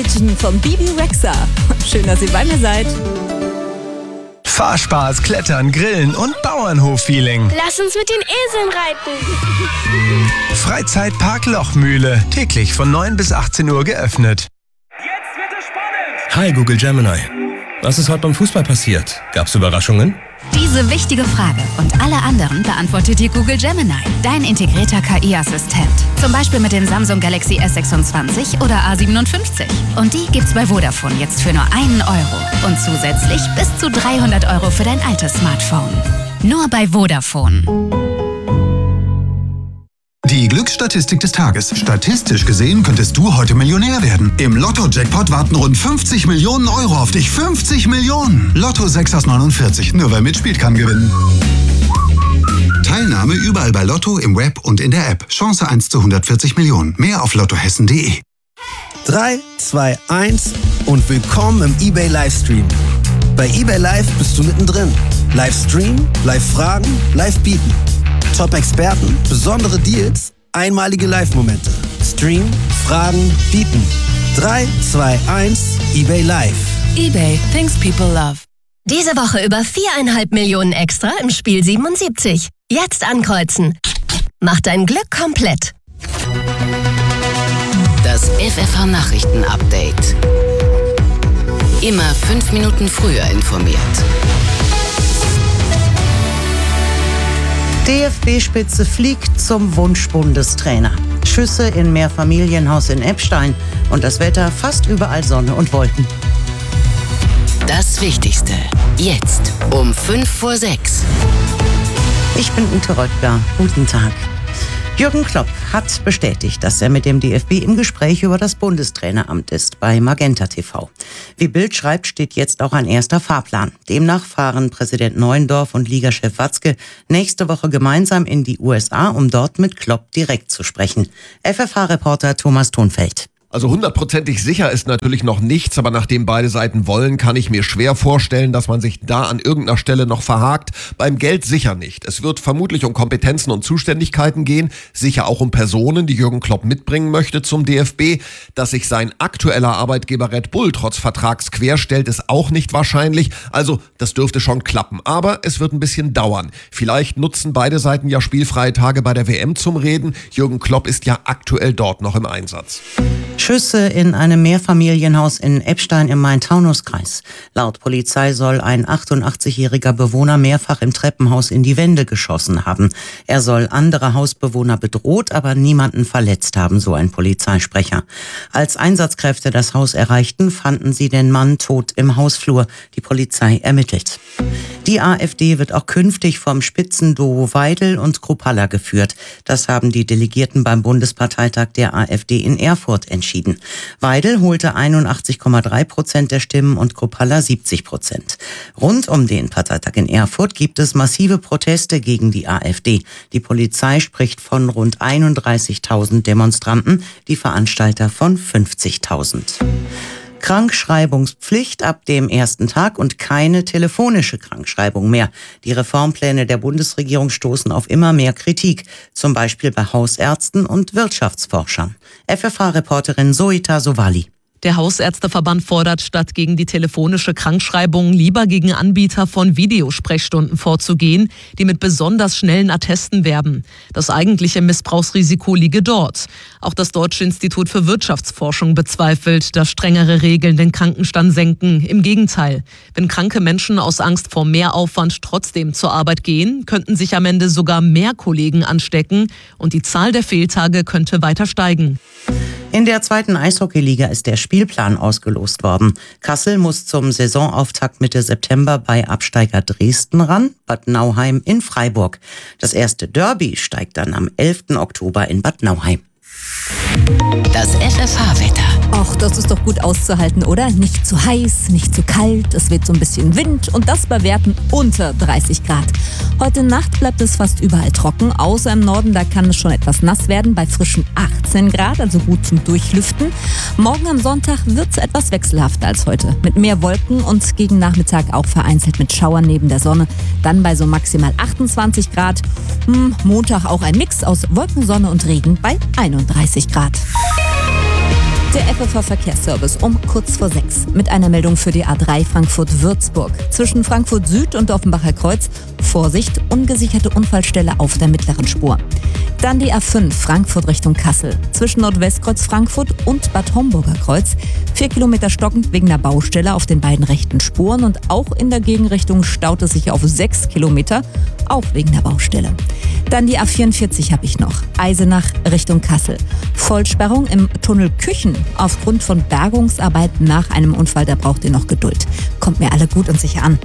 Action von Bibi Rexha. Schön, dass ihr bei mir seid. Fahrspaß, Klettern, Grillen und Bauernhof-Feeling. Lass uns mit den Eseln reiten. Freizeitpark Lochmühle. Täglich von 9 bis 18 Uhr geöffnet. Jetzt wird es spannend. Hi Google Gemini. Was ist heute beim Fußball passiert? Gab's Überraschungen? Diese wichtige Frage und alle anderen beantwortet dir Google Gemini, dein integrierter KI-Assistent. Zum Beispiel mit dem Samsung Galaxy S26 oder A57. Und die gibt's bei Vodafone jetzt für nur 1 Euro. Und zusätzlich bis zu 300 Euro für dein altes Smartphone. Nur bei Vodafone. Die Glücksstatistik des Tages. Statistisch gesehen könntest du heute Millionär werden. Im Lotto-Jackpot warten rund 50 Millionen Euro auf dich. 50 Millionen! Lotto 6 aus 49. Nur wer mitspielt, kann gewinnen. Teilnahme überall bei Lotto, im Web und in der App. Chance 1 zu 140 Millionen. Mehr auf lottohessen.de. 3, 2, 1 und willkommen im eBay Livestream. Bei eBay Live bist du mittendrin. Livestream, Live-Fragen, Live-Bieten. Top-Experten, besondere Deals, einmalige Live-Momente. Stream, Fragen, Bieten. 3, 2, 1, eBay Live. eBay, things people love. Diese Woche über 4,5 Millionen extra im Spiel 77. Jetzt ankreuzen. Mach dein Glück komplett. Das FFH-Nachrichten-Update. Immer 5 Minuten früher informiert. DFB-Spitze fliegt zum Wunsch-Bundestrainer. Schüsse in Mehrfamilienhaus in Eppstein und das Wetter fast überall Sonne und Wolken. Das Wichtigste. Jetzt um 5:06. Ich bin Ute Röttger. Guten Tag. Jürgen Klopp hat bestätigt, dass er mit dem DFB im Gespräch über das Bundestraineramt ist bei Magenta TV. Wie Bild schreibt, steht jetzt auch ein erster Fahrplan. Demnach fahren Präsident Neuendorf und Ligachef Watzke nächste Woche gemeinsam in die USA, um dort mit Klopp direkt zu sprechen. FFH-Reporter Thomas Thunfeld. Also 100%ig sicher ist natürlich noch nichts, aber nachdem beide Seiten wollen, kann ich mir schwer vorstellen, dass man sich da an irgendeiner Stelle noch verhakt. Beim Geld sicher nicht. Es wird vermutlich um Kompetenzen und Zuständigkeiten gehen, sicher auch um Personen, die Jürgen Klopp mitbringen möchte zum DFB. Dass sich sein aktueller Arbeitgeber Red Bull trotz Vertrags querstellt, ist auch nicht wahrscheinlich. Also das dürfte schon klappen, aber es wird ein bisschen dauern. Vielleicht nutzen beide Seiten ja spielfreie Tage bei der WM zum Reden. Jürgen Klopp ist ja aktuell dort noch im Einsatz. Schüsse in einem Mehrfamilienhaus in Eppstein im Main-Taunus-Kreis. Laut Polizei soll ein 88-jähriger Bewohner mehrfach im Treppenhaus in die Wände geschossen haben. Er soll andere Hausbewohner bedroht, aber niemanden verletzt haben, so ein Polizeisprecher. Als Einsatzkräfte das Haus erreichten, fanden sie den Mann tot im Hausflur. Die Polizei ermittelt. Die AfD wird auch künftig vom Spitzenduo Weidel und Kruppalla geführt. Das haben die Delegierten beim Bundesparteitag der AfD in Erfurt entschieden. Weidel holte 81,3% der Stimmen und Kruppalla 70%. Rund um den Parteitag in Erfurt gibt es massive Proteste gegen die AfD. Die Polizei spricht von rund 31.000 Demonstranten, die Veranstalter von 50.000. Krankschreibungspflicht ab dem ersten Tag und keine telefonische Krankschreibung mehr. Die Reformpläne der Bundesregierung stoßen auf immer mehr Kritik, zum Beispiel bei Hausärzten und Wirtschaftsforschern. FFH-Reporterin Zoita Sowali. Der Hausärzteverband fordert, statt gegen die telefonische Krankschreibung lieber gegen Anbieter von Videosprechstunden vorzugehen, die mit besonders schnellen Attesten werben. Das eigentliche Missbrauchsrisiko liege dort. Auch das Deutsche Institut für Wirtschaftsforschung bezweifelt, dass strengere Regeln den Krankenstand senken. Im Gegenteil, wenn kranke Menschen aus Angst vor Mehraufwand trotzdem zur Arbeit gehen, könnten sich am Ende sogar mehr Kollegen anstecken und die Zahl der Fehltage könnte weiter steigen. In der 2. Eishockeyliga ist der Spielplan ausgelost worden. Kassel muss zum Saisonauftakt Mitte September bei Absteiger Dresden ran, Bad Nauheim in Freiburg. Das erste Derby steigt dann am 11. Oktober in Bad Nauheim. Das FFH-Wetter. Och, das ist doch gut auszuhalten, oder? Nicht zu heiß, nicht zu kalt, es weht so ein bisschen Wind und das bei Werten unter 30 Grad. Heute Nacht bleibt es fast überall trocken, außer im Norden, da kann es schon etwas nass werden, bei frischen 18 Grad, also gut zum Durchlüften. Morgen am Sonntag wird es etwas wechselhafter als heute, mit mehr Wolken und gegen Nachmittag auch vereinzelt mit Schauern neben der Sonne, dann bei so maximal 28 Grad. Montag auch ein Mix aus Wolken, Sonne und Regen bei 31 Grad. Der FFH Verkehrsservice um kurz vor 6 mit einer Meldung für die A3 Frankfurt-Würzburg. Zwischen Frankfurt Süd und Offenbacher Kreuz Vorsicht, ungesicherte Unfallstelle auf der mittleren Spur. Dann die A5 Frankfurt Richtung Kassel. Zwischen Nordwestkreuz Frankfurt und Bad Homburger Kreuz 4 Kilometer stockend wegen der Baustelle auf den beiden rechten Spuren und auch in der Gegenrichtung staut es sich auf 6 Kilometer, auch wegen der Baustelle. Dann die A44 habe ich noch. Eisenach Richtung Kassel. Vollsperrung im Tunnel Küchen aufgrund von Bergungsarbeiten nach einem Unfall, da braucht ihr noch Geduld. Kommt mir alle gut und sicher an.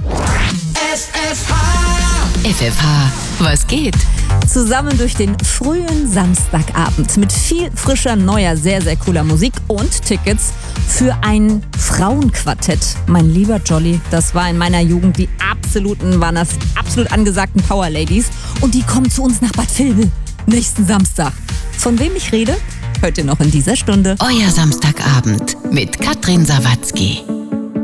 FFH, was geht? Zusammen durch den frühen Samstagabend mit viel frischer, neuer, sehr, sehr cooler Musik und Tickets für ein Frauenquartett. Mein lieber Jolly, das war in meiner Jugend waren das absolut angesagten Power Ladies und die kommen zu uns nach Bad Vilbel nächsten Samstag. Von wem ich rede, hört ihr noch in dieser Stunde. Euer Samstagabend mit Katrin Sawatzki.